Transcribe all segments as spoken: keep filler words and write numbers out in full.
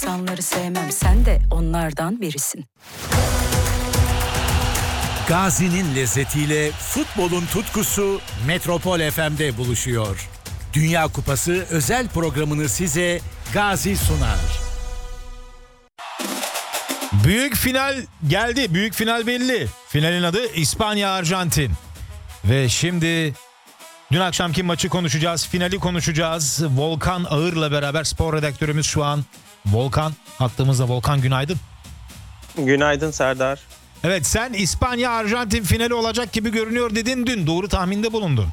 insanları sevmem, sen de onlardan birisin. Gazi'nin lezzetiyle futbolun tutkusu Metropol F M'de buluşuyor. Dünya Kupası özel programını size Gazi sunar. Büyük final geldi. Büyük final belli. Finalin adı İspanya-Arjantin. Ve şimdi dün akşamki maçı konuşacağız. Finali konuşacağız. Volkan Ağır'la beraber spor redaktörümüz şu an. Volkan, hattımızda. Volkan, günaydın. Günaydın Serdar. Evet, sen İspanya-Arjantin finali olacak gibi görünüyor dedin dün. Doğru tahminde bulundun.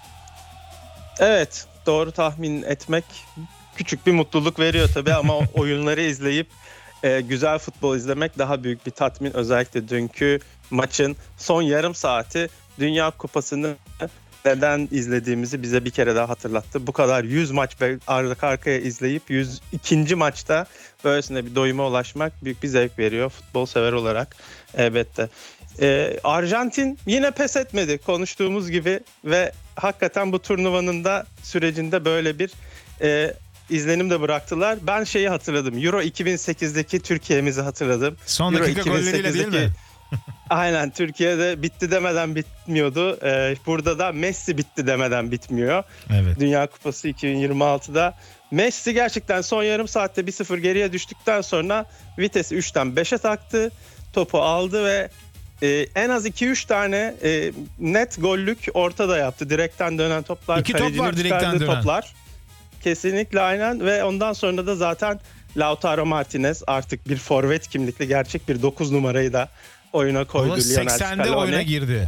Evet, doğru tahmin etmek küçük bir mutluluk veriyor tabii ama oyunları izleyip e, güzel futbol izlemek daha büyük bir tatmin. Özellikle dünkü maçın son yarım saati Dünya Kupası'nı neden izlediğimizi bize bir kere daha hatırlattı. Bu kadar yüz maç arka arkaya izleyip yüz ikinci maçta böylesine bir doyuma ulaşmak büyük bir zevk veriyor futbol sever olarak elbette. Ee, Arjantin yine pes etmedi konuştuğumuz gibi ve hakikaten bu turnuvanın da sürecinde böyle bir e, izlenim de bıraktılar. Ben şeyi hatırladım. Euro iki bin sekizdeki Türkiye'mizi hatırladım. Son dakika golleriyle değil mi? Aynen, Türkiye'de bitti demeden bitmiyordu. Ee, burada da Messi bitti demeden bitmiyor. Evet. Dünya Kupası iki bin yirmi altıda Messi gerçekten son yarım saatte bir sıfır geriye düştükten sonra vitesi üçten beşe taktı. Topu aldı ve e, en az iki üç tane e, net gollük orta da yaptı. Direkten dönen toplar, İki top var direkten dönen toplar. Kesinlikle aynen ve ondan sonra da zaten Lautaro Martinez artık bir forvet kimlikli gerçek bir dokuz numarayı da oyuna koydu. Lionel seksende oyuna girdi.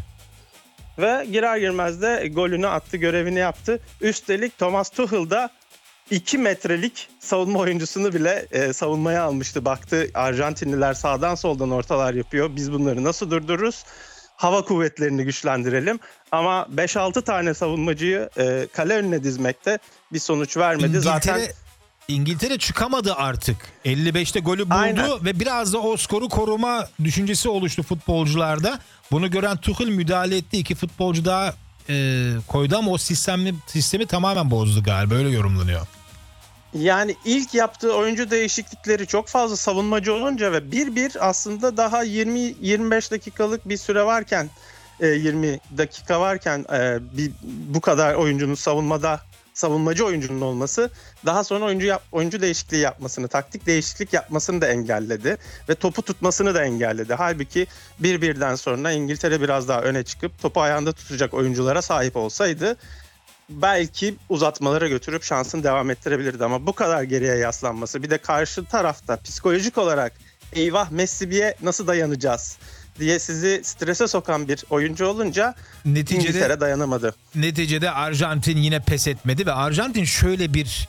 Ve girer girmez de golünü attı, görevini yaptı. Üstelik Thomas Tuchel da iki metrelik savunma oyuncusunu bile e, savunmaya almıştı. Baktı Arjantinliler sağdan soldan ortalar yapıyor. Biz bunları nasıl durdururuz? Hava kuvvetlerini güçlendirelim. Ama beş altı tane savunmacıyı e, kale önüne dizmekte bir sonuç vermedi. İngiltere... Zaten İngiltere çıkamadı artık. elli beşte golü buldu. Aynen. Ve biraz da o skoru koruma düşüncesi oluştu futbolcularda. Bunu gören Tuchel müdahale etti. İki futbolcu daha e, koydu ama o sistemi, sistemi tamamen bozdu galiba. Öyle yorumlanıyor. Yani ilk yaptığı oyuncu değişiklikleri çok fazla savunmacı olunca ve bir bir aslında daha yirmi yirmi beş dakikalık bir süre varken yirmi dakika varken bir, bu kadar oyuncunun savunmada savunmacı oyuncunun olması daha sonra oyuncu yap, oyuncu değişikliği yapmasını, taktik değişiklik yapmasını da engelledi ve topu tutmasını da engelledi. Halbuki bir birden sonra İngiltere biraz daha öne çıkıp topu ayağında tutacak oyunculara sahip olsaydı belki uzatmalara götürüp şansını devam ettirebilirdi ama bu kadar geriye yaslanması, bir de karşı tarafta psikolojik olarak eyvah Messi'ye nasıl dayanacağız diye sizi strese sokan bir oyuncu olunca neticede, İngiltere dayanamadı. Neticede Arjantin yine pes etmedi ve Arjantin şöyle bir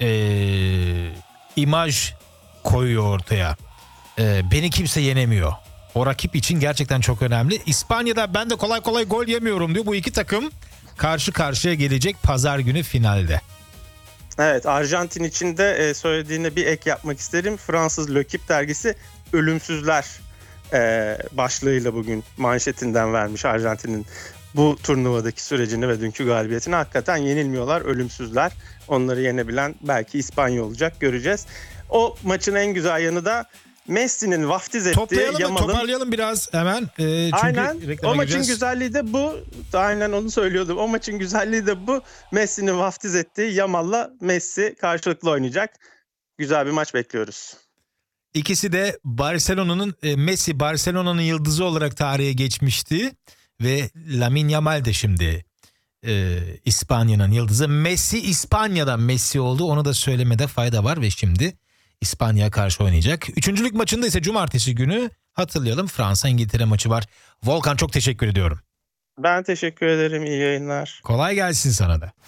ee, imaj koyuyor ortaya. E, beni kimse yenemiyor. O rakip için gerçekten çok önemli. İspanya'da ben de kolay kolay gol yemiyorum diyor. Bu iki takım karşı karşıya gelecek pazar günü finalde. Evet, Arjantin için de söylediğine bir ek yapmak isterim. Fransız L'Equipe dergisi Ölümsüzler Ee, başlığıyla bugün manşetinden vermiş Arjantin'in bu turnuvadaki sürecini ve dünkü galibiyetini. Hakikaten yenilmiyorlar, ölümsüzler. Onları yenebilen belki İspanya olacak, göreceğiz. O maçın en güzel yanı da Messi'nin vaftiz ettiği Toplayalım, Yamal'ın... Toparlayalım biraz hemen. Ee, çünkü aynen, o maçın gireceğiz. Güzelliği de bu. Aynen onu söylüyordum. O maçın güzelliği de bu. Messi'nin vaftiz ettiği Yamal'la Messi karşılıklı oynayacak. Güzel bir maç bekliyoruz. İkisi de Barcelona'nın, Messi Barcelona'nın yıldızı olarak tarihe geçmişti ve Lamine Yamal de şimdi e, İspanya'nın yıldızı. Messi İspanya'dan Messi oldu, onu da söylemede fayda var ve şimdi İspanya'ya karşı oynayacak. Üçüncülük maçında ise cumartesi günü hatırlayalım Fransa İngiltere maçı var. Volkan, çok teşekkür ediyorum. Ben teşekkür ederim, iyi yayınlar. Kolay gelsin sana da.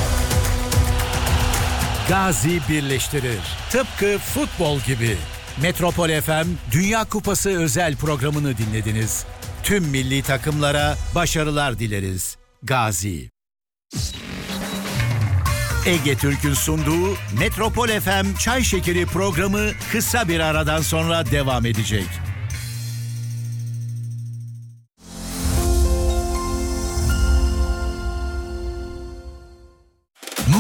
Gazi birleştirir. Tıpkı futbol gibi. Metropol F M Dünya Kupası özel programını dinlediniz. Tüm milli takımlara başarılar dileriz. Gazi. Ege Türk'ün sunduğu Metropol F M Çay Şekeri programı kısa bir aradan sonra devam edecek.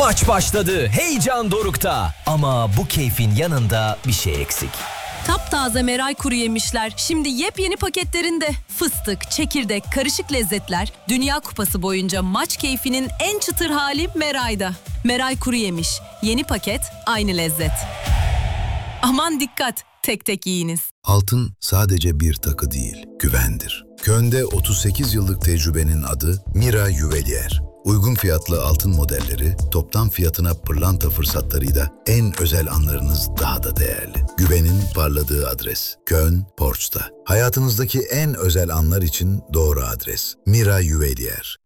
Maç başladı. Heyecan dorukta. Ama bu keyfin yanında bir şey eksik. Taptaze Meray kuru yemişler. Şimdi yepyeni paketlerinde. Fıstık, çekirdek, karışık lezzetler. Dünya Kupası boyunca maç keyfinin en çıtır hali Meray'da. Meray kuru yemiş. Yeni paket, aynı lezzet. Aman dikkat, tek tek yiyiniz. Altın sadece bir takı değil, güvendir. Köln'de otuz sekiz yıllık tecrübenin adı Mira Juwelier. Uygun fiyatlı altın modelleri, toptan fiyatına pırlanta fırsatlarıyla en özel anlarınız daha da değerli. Güvenin parladığı adres. Köln, Ports'ta. Hayatınızdaki en özel anlar için doğru adres. Mira Juwelier.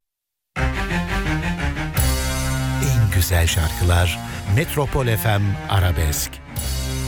En güzel şarkılar Metropol F M Arabesk.